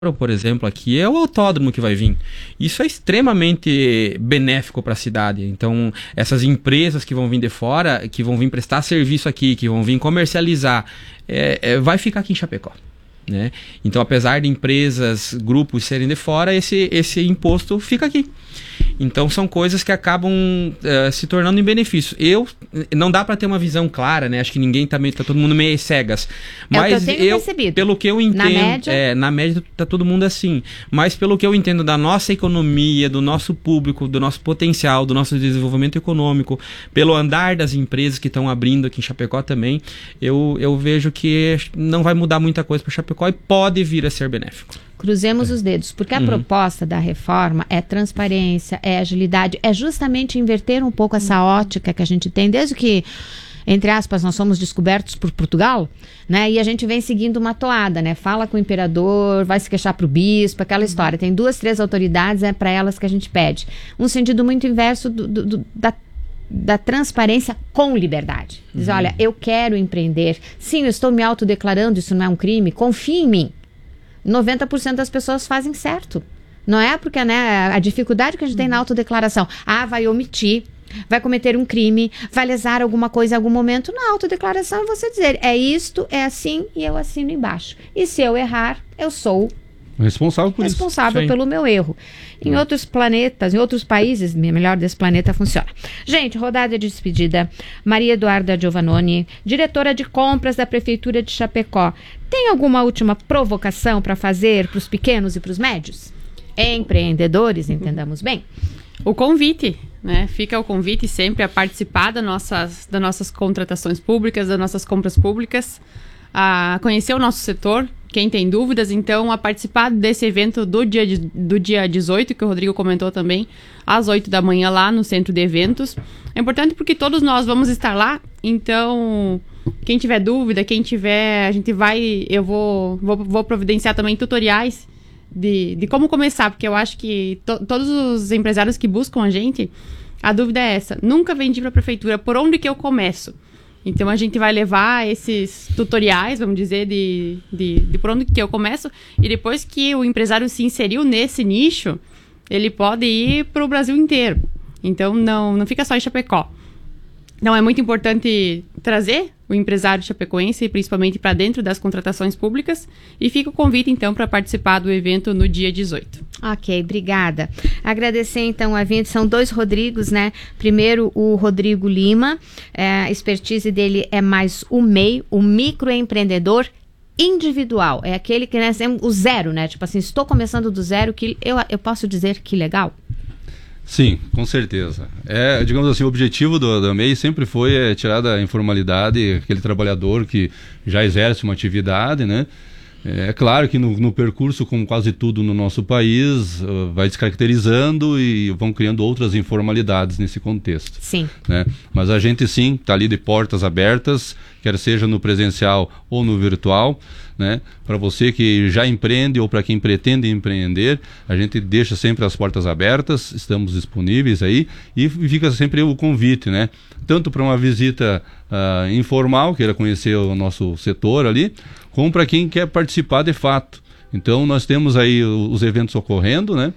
por exemplo, aqui é o autódromo que vai vir. Isso é extremamente benéfico para a cidade. Então, essas empresas que vão vir de fora, que vão vir prestar serviço aqui, que vão vir comercializar, vai ficar aqui em Chapecó, né? Então, apesar de empresas, grupos serem de fora, esse imposto fica aqui. Então, são coisas que acabam se tornando em benefício. Não dá para ter uma visão clara, né? Acho que ninguém tá todo mundo meio cegas. Mas pelo que eu entendo, na média tá todo mundo assim. Mas pelo que eu entendo da nossa economia, do nosso público, do nosso potencial, do nosso desenvolvimento econômico, pelo andar das empresas que estão abrindo aqui em Chapecó também, eu vejo que não vai mudar muita coisa para Chapecó e pode vir a ser benéfico. Cruzemos os dedos, porque a proposta da reforma é transparência, é agilidade, é justamente inverter um pouco essa ótica que a gente tem, desde que, entre aspas, nós somos descobertos por Portugal, né? E a gente vem seguindo uma toada, né? Fala com o imperador, vai se queixar para o bispo, aquela história. Tem 2, 3 autoridades, é para elas que a gente pede. Um sentido muito inverso da transparência com liberdade. Diz, olha, eu quero empreender. Sim, eu estou me autodeclarando, isso não é um crime. Confie em mim. 90% das pessoas fazem certo. Não é porque, né, a dificuldade que a gente tem na autodeclaração. Vai omitir, vai cometer um crime, vai lesar alguma coisa em algum momento. Na autodeclaração é você dizer, é isto, é assim e eu assino embaixo. E se eu errar, eu sou responsável por responsável pelo meu erro. Em outros planetas, em outros países, melhor desse planeta, funciona. Gente, rodada de despedida. Maria Eduarda Giovannoni, diretora de compras da Prefeitura de Chapecó. Tem alguma última provocação para fazer para os pequenos e para os médios? Empreendedores, entendamos bem. O convite, né? Fica o convite sempre a participar das nossas contratações públicas, das nossas compras públicas, a conhecer o nosso setor. Quem tem dúvidas, então, a participar desse evento do dia 18, que o Rodrigo comentou também, às 8 da manhã lá no centro de eventos. É importante porque todos nós vamos estar lá, então, quem tiver dúvida, eu vou providenciar também tutoriais de como começar, porque eu acho que todos os empresários que buscam a gente, a dúvida é essa: nunca vendi para a prefeitura, por onde que eu começo? Então, a gente vai levar esses tutoriais, vamos dizer, de por onde que eu começo. E depois que o empresário se inseriu nesse nicho, ele pode ir para o Brasil inteiro. Então, não fica só em Chapecó. Então, é muito importante trazer o empresário chapecoense, principalmente para dentro das contratações públicas. E fica o convite, então, para participar do evento no dia 18. Ok, obrigada. Agradecer, então, a vinda. São 2 Rodrigos, né? Primeiro, o Rodrigo Lima. A expertise dele é mais o MEI, o microempreendedor individual. É aquele que, né, o zero, né? Tipo assim, estou começando do zero, que eu posso dizer que legal? Sim, com certeza. Digamos assim, o objetivo da MEI sempre foi tirar da informalidade aquele trabalhador que já exerce uma atividade, né? É claro que no percurso, como quase tudo no nosso país, vai descaracterizando e vão criando outras informalidades nesse contexto. Sim. Né? Mas a gente sim está ali de portas abertas, quer seja no presencial ou no virtual, né? Para você que já empreende ou para quem pretende empreender, a gente deixa sempre as portas abertas, estamos disponíveis aí e fica sempre o convite, né? Tanto para uma visita informal, queira conhecer o nosso setor ali, como para quem quer participar de fato. Então, nós temos aí os eventos ocorrendo, né?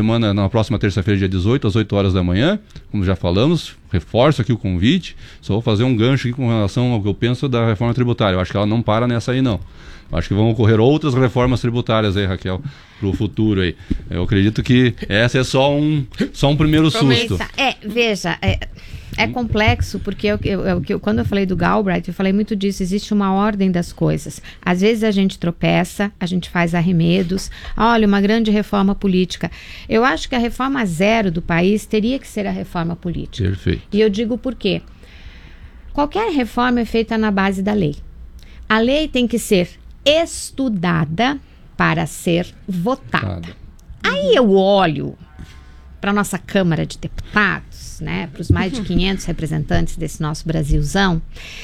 Na próxima terça-feira, dia 18, às 8 horas da manhã, como já falamos, reforço aqui o convite. Só vou fazer um gancho aqui com relação ao que eu penso da reforma tributária. Eu acho que ela não para nessa aí, não. Eu acho que vão ocorrer outras reformas tributárias aí, Raquel, para o futuro aí. Eu acredito que essa é só um primeiro susto. Veja... É complexo, porque quando eu falei do Galbraith, eu falei muito disso, existe uma ordem das coisas. Às vezes a gente tropeça, a gente faz arremedos, olha, uma grande reforma política. Eu acho que a reforma zero do país teria que ser a reforma política. Perfeito. E eu digo por quê? Qualquer reforma é feita na base da lei. A lei tem que ser estudada para ser votada. Aí eu olho para a nossa Câmara de Deputados, né, para os mais de 500 representantes desse nosso Brasilzão,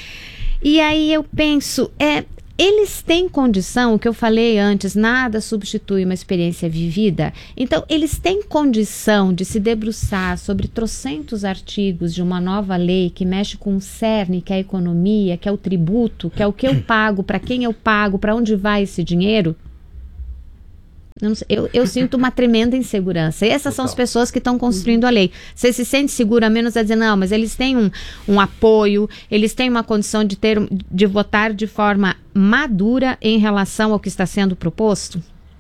e aí eu penso, eles têm condição, o que eu falei antes, nada substitui uma experiência vivida, então eles têm condição de se debruçar sobre trocentos artigos de uma nova lei que mexe com o cerne, que é a economia, que é o tributo, que é o que eu pago, para quem eu pago, para onde vai esse dinheiro? Eu sinto uma tremenda insegurança. E essas são as pessoas que estão construindo a lei. Você se sente segura menos a dizer, não, mas eles têm um apoio, eles têm uma condição de votar de forma madura em relação ao que está sendo proposto?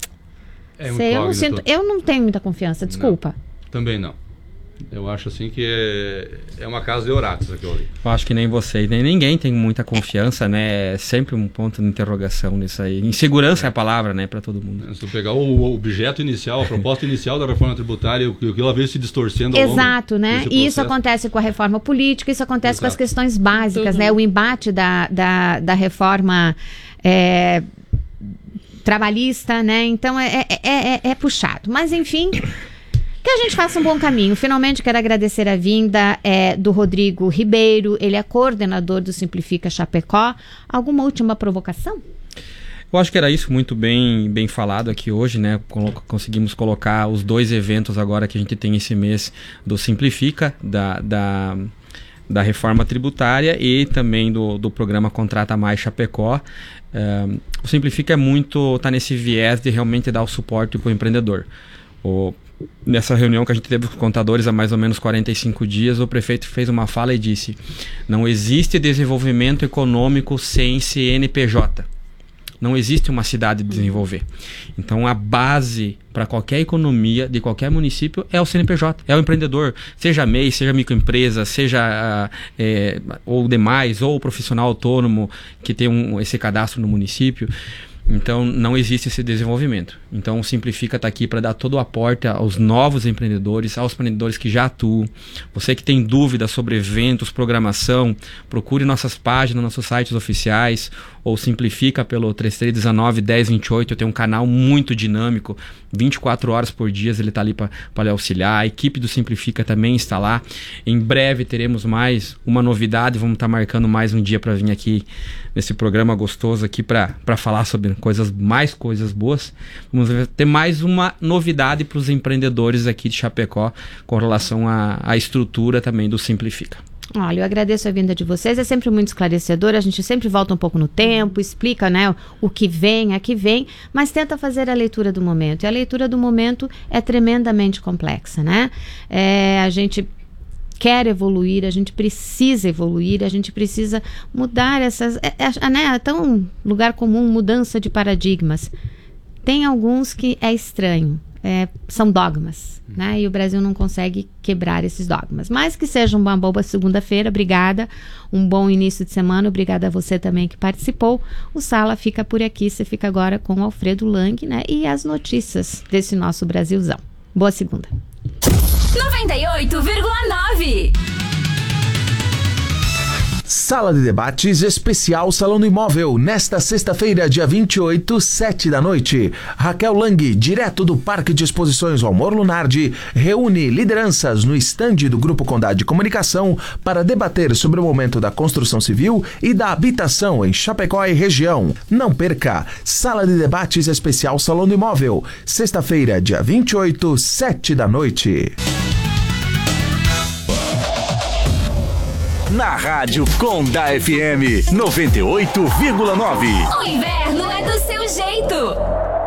Eu não tenho muita confiança, desculpa. Não, também não. Eu acho assim que é uma casa de Oratos aqui ali. Eu acho que nem você, nem ninguém tem muita confiança, né? É sempre um ponto de interrogação nisso aí. Insegurança é a palavra, né, para todo mundo. Se eu pegar o objeto inicial, a proposta inicial da reforma tributária, o que ela veio se distorcendo ao longo Exato, né? E isso acontece com a reforma política, isso acontece com as questões básicas, né? O embate da reforma trabalhista, né? Então é puxado. Mas enfim, que a gente faça um bom caminho. Finalmente quero agradecer a vinda do Rodrigo Ribeiro, ele é coordenador do Simplifica Chapecó. Alguma última provocação? Eu acho que era isso, muito bem falado aqui hoje, né? Conseguimos colocar os 2 eventos agora que a gente tem esse mês do Simplifica, da reforma tributária e também do programa Contrata Mais Chapecó. O Simplifica tá nesse viés de realmente dar o suporte para o empreendedor. Nessa reunião que a gente teve com os contadores há mais ou menos 45 dias, o prefeito fez uma fala e disse: não existe desenvolvimento econômico sem CNPJ. Não existe uma cidade de desenvolver. Então a base para qualquer economia de qualquer município é o CNPJ, é o empreendedor, seja MEI, seja microempresa, seja ou demais, ou o profissional autônomo que tem esse cadastro no município. Então não existe esse desenvolvimento. Então o Simplifica está aqui para dar todo o aporte aos novos empreendedores, aos empreendedores que já atuam. Você que tem dúvidas sobre eventos, programação, procure nossas páginas, nossos sites oficiais, ou Simplifica pelo 3319-1028. Eu tenho um canal muito dinâmico, 24 horas por dia ele está ali para lhe auxiliar. A equipe do Simplifica também está lá. Em breve teremos mais uma novidade, vamos estar marcando mais um dia para vir aqui nesse programa gostoso aqui para falar sobre mais coisas boas. Vamos ter mais uma novidade para os empreendedores aqui de Chapecó com relação à estrutura também do Simplifica. Olha, eu agradeço a vinda de vocês, é sempre muito esclarecedor, a gente sempre volta um pouco no tempo, explica, né, o que vem, a que vem, mas tenta fazer a leitura do momento, e a leitura do momento é tremendamente complexa, né? A gente quer evoluir, a gente precisa evoluir, a gente precisa mudar essas, né, tão lugar comum, mudança de paradigmas. Tem alguns que é estranho, são dogmas, né? E o Brasil não consegue quebrar esses dogmas. Mas que seja uma boa segunda-feira, obrigada, um bom início de semana, obrigada a você também que participou. O Sala fica por aqui, você fica agora com o Alfredo Lang, né? E as notícias desse nosso Brasilzão. Boa segunda. 98,9. Sala de Debates Especial Salão do Imóvel, nesta sexta-feira, dia 28, 7 da noite. Raquel Lang, direto do Parque de Exposições Almor Lunardi, reúne lideranças no estande do Grupo Condade de Comunicação para debater sobre o momento da construção civil e da habitação em Chapecó e região. Não perca, Sala de Debates Especial Salão do Imóvel, sexta-feira, dia 28, 7 da noite. Na Rádio Conda FM 98,9. O inverno é do seu jeito.